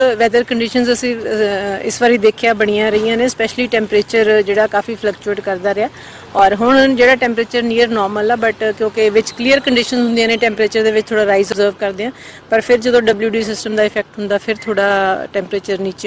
weather conditions ਅਸੀਂ ਇਸ ਵਾਰੀ ਦੇਖਿਆ ਬਣੀਆਂ ਰਹੀਆਂ ਨੇ, ਸਪੈਸ਼ਲੀ ਟੈਂਪਰੇਚਰ ਜਿਹੜਾ ਕਾਫੀ ਫਲਕਚੁਏਟ ਕਰਦਾ ਰਿਹਾ ਔਰ ਹੁਣ ਜਿਹੜਾ ਟੈਂਪਰੇਚਰ ਨੀਅਰ ਨਾਰਮਲ ਆ, ਬਟ ਕਿਉਂਕਿ ਵਿੱਚ ਕਲੀਅਰ ਕੰਡੀਸ਼ਨਸ ਹੁੰਦੀਆਂ ਨੇ ਟੈਂਪਰੇਚਰ ਦੇ ਵਿੱਚ ਥੋੜਾ ਰਾਈਜ਼ ਅਬਜ਼ਰਵ ਕਰਦੇ ਆ, ਪਰ ਫਿਰ ਜਦੋਂ WD ਸਿਸਟਮ ਦਾ ਇਫੈਕਟ ਹੁੰਦਾ ਫਿਰ ਥੋੜਾ ਟੈਂਪਰੇਚਰ ਨੀਚੇ